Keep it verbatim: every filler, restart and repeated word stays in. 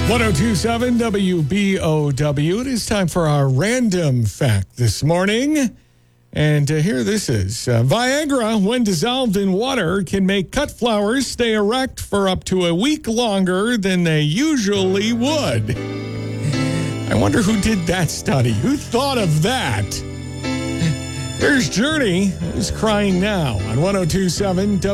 ten twenty-seven W B O W. It is time for our random fact this morning. And uh, here this is. Uh, Viagra, when dissolved in water, can make cut flowers stay erect for up to a week longer than they usually would. I wonder who did that study. Who thought of that? Here's Journey, who's crying now on ten twenty-seven W B O W.